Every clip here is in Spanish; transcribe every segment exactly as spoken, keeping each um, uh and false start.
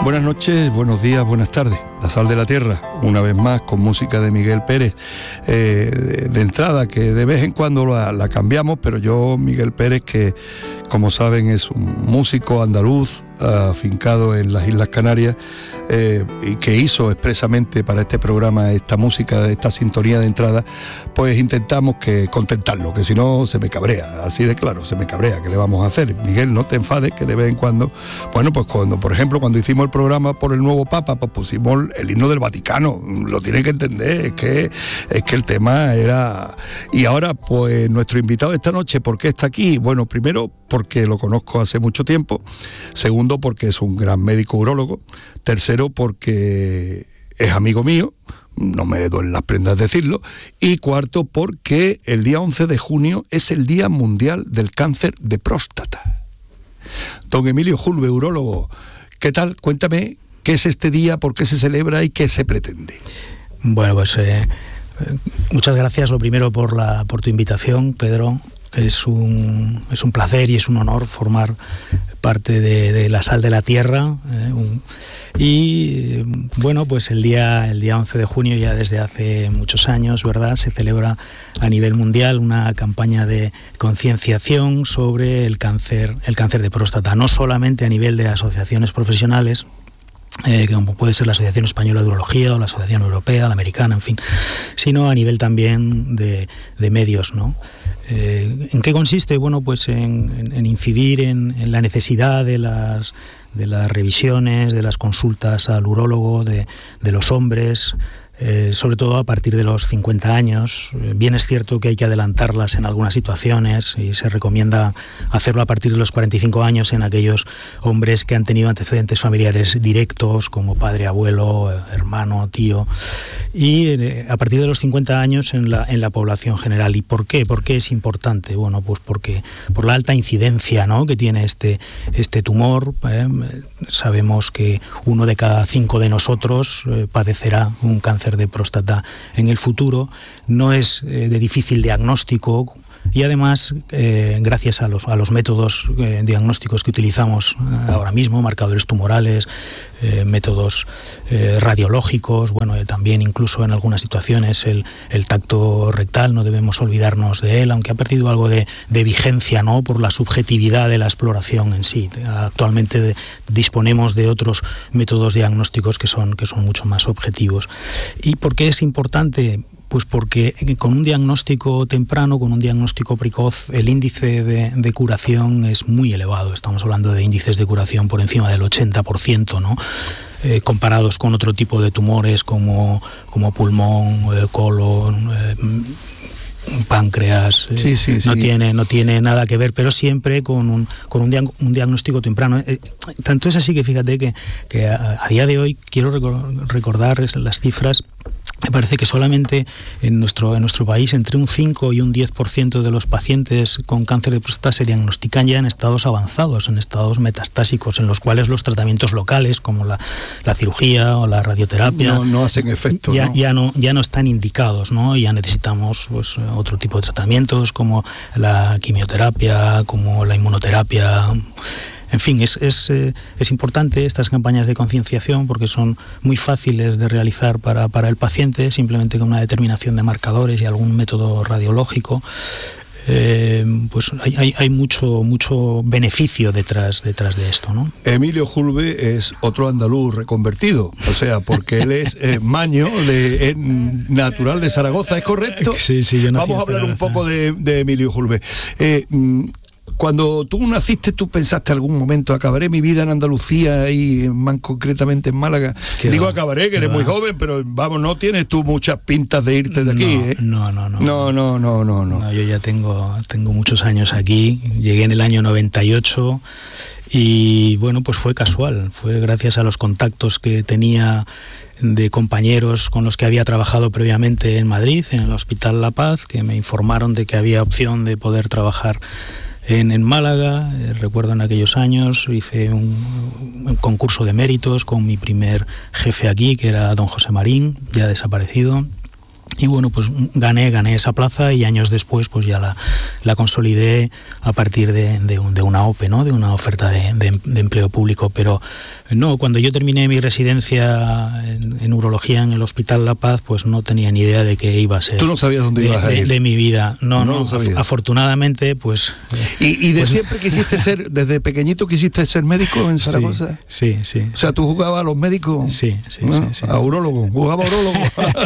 Buenas noches, buenos días, buenas tardes. La Sal de la Tierra, una vez más con música de Miguel Pérez, eh, de, de entrada, que de vez en cuando la, la cambiamos, pero yo, Miguel Pérez, que como saben es un músico andaluz, afincado en las Islas Canarias, eh, y que hizo expresamente para este programa esta música, esta sintonía de entrada, pues intentamos que contentarlo, que si no se me cabrea, así de claro, se me cabrea, ¿qué le vamos a hacer? Miguel, no te enfades, que de vez en cuando, bueno, pues cuando, por ejemplo, cuando hicimos el programa por el nuevo Papa, pues pusimos el himno del Vaticano, lo tiene que entender, es que, es que el tema era... Y ahora, pues nuestro invitado esta noche, ¿por qué está aquí? Bueno, primero, porque lo conozco hace mucho tiempo. Segundo, porque es un gran médico urólogo. Tercero, porque es amigo mío, no me duelen las prendas decirlo. Y cuarto, porque el día once de junio es el Día Mundial del Cáncer de Próstata. Don Emilio Julve, urólogo, ¿qué tal? Cuéntame, ¿qué es este día, por qué se celebra y qué se pretende? Bueno, pues eh, muchas gracias, lo primero, por, la, por tu invitación, Pedro. Es un, es un placer y es un honor formar parte de, de la Sal de la Tierra. Eh, un, y bueno, pues el día, el día once de junio, ya desde hace muchos años, ¿verdad?, se celebra a nivel mundial una campaña de concienciación sobre el cáncer, el cáncer de próstata, no solamente a nivel de asociaciones profesionales, Eh, como puede ser la Asociación Española de Urología o la Asociación Europea, la Americana, en fin, sino a nivel también de, de medios, ¿no? Eh, ¿En qué consiste? Bueno, pues en, en, en incidir en, en la necesidad de las, de las revisiones, de las consultas al urólogo, de, de los hombres, Eh, sobre todo a partir de los cincuenta años. Bien es cierto que hay que adelantarlas en algunas situaciones y se recomienda hacerlo a partir de los cuarenta y cinco años en aquellos hombres que han tenido antecedentes familiares directos como padre, abuelo, hermano, tío, y eh, a partir de los cincuenta años en la, en la población general. ¿Y por qué? ¿Por qué es importante? Bueno, pues porque por la alta incidencia, ¿no?, que tiene este, este tumor. Eh, sabemos que uno de cada cinco de nosotros eh, padecerá un cáncer de próstata en el futuro. No es eh, de difícil diagnóstico y además, eh, gracias a los, a los métodos eh, diagnósticos que utilizamos ahora mismo, marcadores tumorales, eh, métodos eh, radiológicos, bueno, eh, también incluso en algunas situaciones el, el tacto rectal, no debemos olvidarnos de él, aunque ha perdido algo de, de vigencia, ¿no?, por la subjetividad de la exploración en sí. Actualmente de, disponemos de otros métodos diagnósticos que son, que son mucho más objetivos. ¿Y por qué es importante? Pues porque con un diagnóstico temprano, con un diagnóstico precoz, el índice de, de curación es muy elevado. Estamos hablando de índices de curación por encima del ochenta por ciento, ¿no? Eh, comparados con otro tipo de tumores como, como pulmón, eh, colon, eh, páncreas, sí, sí, no sí. tiene no tiene nada que ver, pero siempre con un con un, diag- un diagnóstico temprano. Eh, tanto es así que fíjate que, que a, a día de hoy quiero recor- recordar las cifras. Me parece que solamente en nuestro, en nuestro país entre un cinco y un diez por ciento de los pacientes con cáncer de próstata se diagnostican ya en estados avanzados, en estados metastásicos, en los cuales los tratamientos locales, como la, la cirugía o la radioterapia, no, no hacen efecto, ya, ¿no? Ya, no, ya no están indicados, ¿no? Ya necesitamos, pues, otro tipo de tratamientos como la quimioterapia, como la inmunoterapia. En fin, es, es, eh, es importante estas campañas de concienciación porque son muy fáciles de realizar para, para el paciente, simplemente con una determinación de marcadores y algún método radiológico. Eh, pues hay, hay, hay mucho, mucho beneficio detrás, detrás de esto, ¿no? Emilio Julve es otro andaluz reconvertido, o sea, porque él es eh, maño, de, eh, natural de Zaragoza, ¿es correcto? Sí, sí, yo nací Vamos a hablar en un poco de, de Emilio Julve. Eh, Cuando tú naciste, ¿tú pensaste algún momento acabaré mi vida en Andalucía y más concretamente en Málaga? ¿Qué Digo va? acabaré, que eres ¿Qué muy va? joven, pero vamos, no tienes tú muchas pintas de irte de aquí, no, ¿eh? No, no, no. No, no, no, no, no. no yo ya tengo, tengo muchos años aquí. Llegué en el año noventa y ocho y bueno, pues fue casual. Fue gracias a los contactos que tenía de compañeros con los que había trabajado previamente en Madrid, en el Hospital La Paz, que me informaron de que había opción de poder trabajar En, en Málaga. Eh, recuerdo en aquellos años hice un, un concurso de méritos con mi primer jefe aquí, que era don José Marín, ya desaparecido, Y bueno, pues gané, gané esa plaza y años después pues ya la, la consolidé a partir de, de, un, de una O P E, ¿no? De una oferta de, de, de empleo público. Pero no, cuando yo terminé mi residencia en, en urología en el Hospital La Paz, pues no tenía ni idea de qué iba a ser. ¿Tú no sabías dónde de, ibas a ir? De, de mi vida. No, no, no, no afortunadamente, pues... ¿Y, y de pues, siempre quisiste ser, desde pequeñito quisiste ser médico en Zaragoza? Sí, sí, sí. O sea, ¿tú jugabas a los médicos? Sí, sí, ¿no? sí, sí. A urólogo, jugaba a urólogo.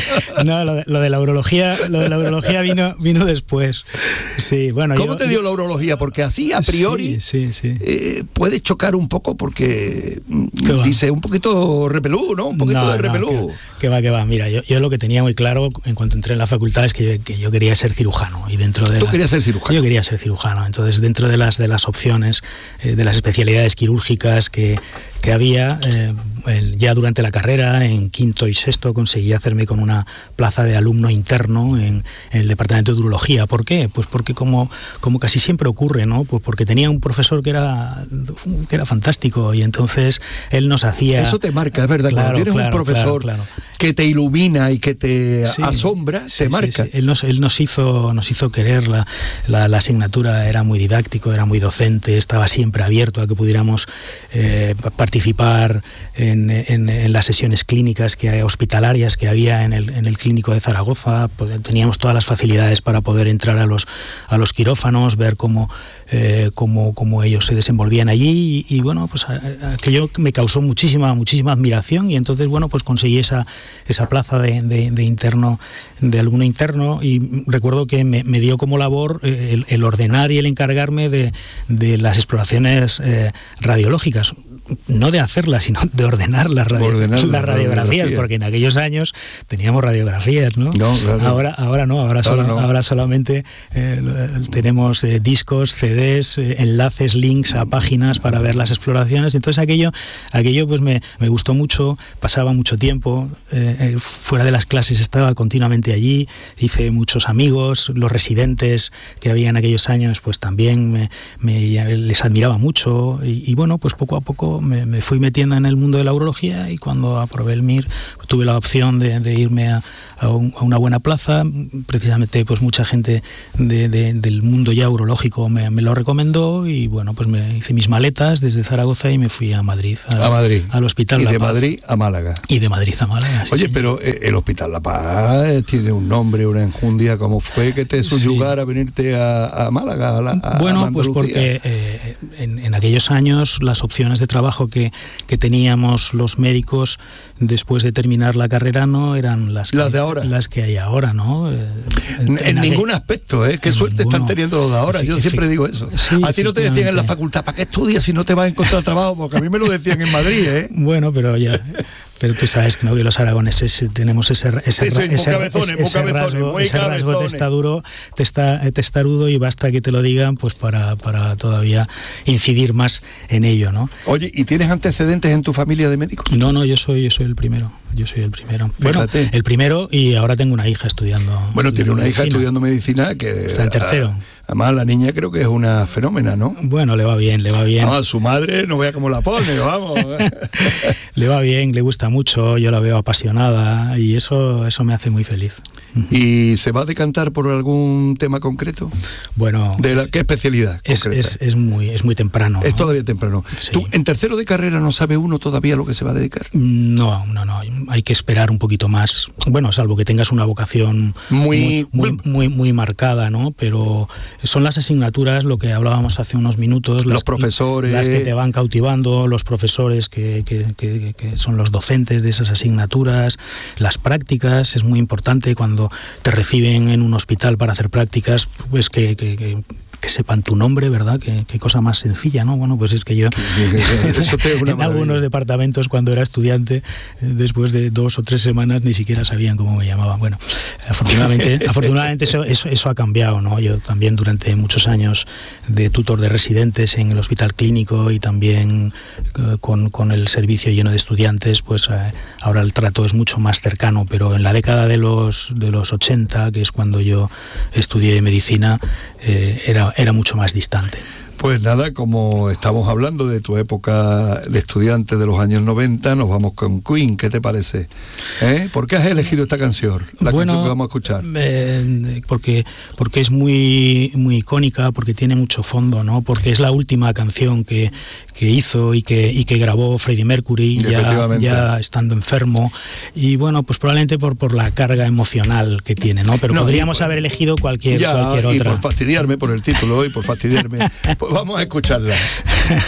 No, lo de, lo de la urología, lo de la urología vino, vino después. Sí, bueno. ¿Cómo yo, te dio la urología? Porque así a priori sí, sí, sí. Eh, puede chocar un poco porque dice un poquito repelú, ¿no? Un poquito no, de repelú. No, que, que va, que va. Mira, yo, yo lo que tenía muy claro en cuanto entré en la facultad es que yo, que yo quería ser cirujano y dentro de ¿Tú la, querías ser cirujano? Yo quería ser cirujano. Entonces, dentro de las de las opciones, eh, de las especialidades quirúrgicas que que había, eh, el, ya durante la carrera, en quinto y sexto, conseguí hacerme con una plaza de alumno interno en, en el departamento de urología. ¿Por qué? Pues porque como, como casi siempre ocurre, ¿no? Pues porque tenía un profesor que era, que era fantástico y entonces él nos hacía... Eso te marca, es verdad, claro, cuando tienes claro, un profesor claro, claro. que te ilumina y que te sí, asombra, sí, te marca. Sí, sí. Él, nos, él nos hizo, nos hizo querer, la, la, la asignatura era muy didáctico, era muy docente, estaba siempre abierto a que pudiéramos eh, participar en, en, en las sesiones clínicas que hospitalarias que había en el, en el clínico de Zaragoza. Teníamos todas las facilidades para poder entrar a los, a los quirófanos, ver cómo, eh, cómo, cómo ellos se desenvolvían allí y, y bueno, pues aquello me causó muchísima, muchísima admiración y entonces bueno, pues conseguí esa, esa plaza de, de, de interno, de alumno interno y recuerdo que me, me dio como labor eh, el, el ordenar y el encargarme de, de las exploraciones eh, radiológicas. No de hacerlas, sino de ordenar las, radio, ordenar las radiografías, radiografía. Porque en aquellos años teníamos radiografías, ¿no? no claro. Ahora, ahora no, ahora, ahora, solo, no. ahora solamente eh, tenemos eh, discos, C Ds, eh, enlaces, links a páginas para ver las exploraciones. Entonces aquello, aquello pues me, me gustó mucho, pasaba mucho tiempo, eh, fuera de las clases estaba continuamente allí, hice muchos amigos, los residentes que había en aquellos años, pues también me, me, les admiraba mucho y, y bueno, pues poco a poco Me, me fui metiendo en el mundo de la urología y cuando aprobé el M I R tuve la opción de, de irme a, a, un, a una buena plaza. Precisamente pues mucha gente de, de, del mundo ya urológico me, me lo recomendó y bueno, pues me hice mis maletas desde Zaragoza y me fui a Madrid, a, a Madrid. al Hospital y La Paz. Y de Madrid a Málaga. Y de Madrid a Málaga. Sí, Oye, sí. pero el Hospital La Paz tiene un nombre, una enjundia. ¿Cómo fue que te subyugara sí. a venirte a, a Málaga? A la, a, bueno, a pues porque eh, en, en aquellos años las opciones de trabajo que que teníamos los médicos después de terminar la carrera no eran las que, las de ahora. Las que hay ahora, ¿no? En, en, en ningún aspecto, ¿eh? Qué suerte ninguno. Están teniendo los de ahora. Yo siempre digo eso. Sí, a ti no te decían en la facultad, ¿para qué estudias si no te vas a encontrar trabajo? Porque a mí me lo decían en Madrid, ¿eh? Bueno, pero ya... Pero tú sabes ¿no? que los aragoneses tenemos ese, ese, sí, sí, ese, cabezones, ese, ese rasgo, ese rasgo testaduro, testa, testarudo y basta que te lo digan pues para, para todavía incidir más en ello, ¿no? Oye, ¿y tienes antecedentes en tu familia de médicos? No, no, yo soy, yo soy el primero. Yo soy el primero. Bueno, Fíjate. el primero y ahora tengo una hija estudiando. Bueno, estudiando tiene una medicina. hija estudiando medicina que está en tercero. A, además la niña creo que es una fenómena, ¿no? Bueno, le va bien, le va bien. No, su madre no vea cómo la pone, vamos. Le va bien, le gusta mucho, yo la veo apasionada y eso, eso me hace muy feliz. ¿Y se va a decantar por algún tema concreto? Bueno, ¿de la, qué especialidad? Es, es, es, muy, es muy temprano. Es ¿no? todavía temprano. Sí. ¿Tú en tercero de carrera no sabe uno todavía lo que se va a dedicar? No, no, no. Hay que esperar un poquito más. Bueno, salvo que tengas una vocación muy, muy, muy, muy, muy marcada, ¿no? Pero son las asignaturas, lo que hablábamos hace unos minutos. Los las, profesores. Las que te van cautivando, los profesores que, que, que, que son los docentes de esas asignaturas, las prácticas, es muy importante cuando te reciben en un hospital para hacer prácticas, pues que, que, que, que sepan tu nombre, ¿verdad? Qué, qué cosa más sencilla, ¿no? Bueno, pues es que yo Eso te es una en algunos departamentos cuando era estudiante, después de dos o tres semanas ni siquiera sabían cómo me llamaban. Bueno, afortunadamente, afortunadamente eso, eso, eso ha cambiado, ¿no? Yo también durante muchos años de tutor de residentes en el hospital clínico y también eh, con, con el servicio lleno de estudiantes, pues eh, ahora el trato es mucho más cercano, pero en la década de los, de los ochenta, que es cuando yo estudié medicina, eh, era era mucho más distante. Pues nada, como estamos hablando de tu época de estudiante de los años noventa, nos vamos con Queen. ¿Qué te parece? ¿Eh? ¿Por qué has elegido esta canción? La bueno, canción que vamos a escuchar. Eh, porque, porque es muy, muy icónica, porque tiene mucho fondo, ¿no? Porque es la última canción que, que hizo y que, y que grabó Freddie Mercury, ya, ya estando enfermo. Y bueno, pues probablemente por, por la carga emocional que tiene, ¿no? Pero no, podríamos por, haber elegido cualquier, ya, cualquier otra. Y por fastidiarme por el título y por fastidiarme, pues vamos a escucharla.